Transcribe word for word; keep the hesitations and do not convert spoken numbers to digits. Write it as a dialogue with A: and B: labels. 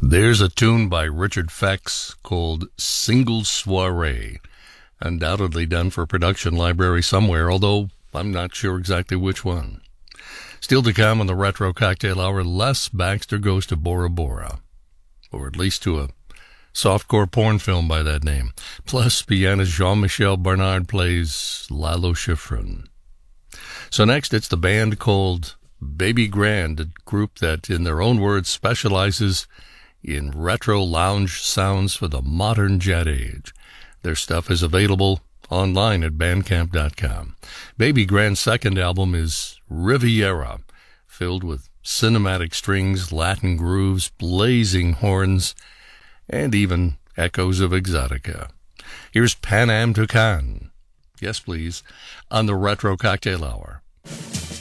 A: There's a tune by Richard Fex called Single Soiree, undoubtedly done for a production library somewhere, although I'm not sure exactly which one. Still to come on the Retro Cocktail Hour, Les Baxter goes to Bora Bora, or at least to a softcore porn film by that name. Plus, pianist Jean-Michel Bernard plays Lalo Schifrin. So next, it's the band called Baby Grand, a group that, in their own words, specializes in retro lounge sounds for the modern jet age. Their stuff is available online at bandcamp dot com. Baby Grand's second album is Riviera, filled with cinematic strings, Latin grooves, blazing horns, and even echoes of Exotica. Here's Pan Am Tucan. Yes, please, on the Retro Cocktail Hour.